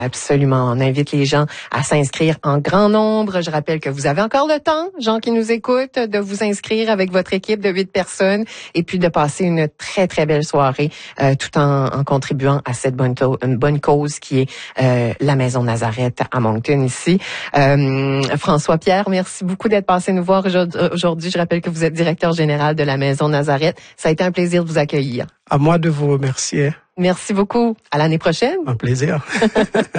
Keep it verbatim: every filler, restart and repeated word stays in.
Absolument. On invite les gens à s'inscrire en grand nombre. Je rappelle que vous avez encore le temps, gens qui nous écoutent, de vous inscrire avec votre équipe de huit personnes et puis de passer une très, très belle soirée euh, tout en, en contribuant à cette bonne, une bonne cause qui est euh, la Maison Nazareth à Moncton ici. Euh, François Pierre, merci beaucoup d'être passé nous voir aujourd'hui. Je rappelle que vous êtes directeur général de la Maison Nazareth. Ça a été un plaisir de vous accueillir. À moi de vous remercier. Merci beaucoup. À l'année prochaine. Un plaisir.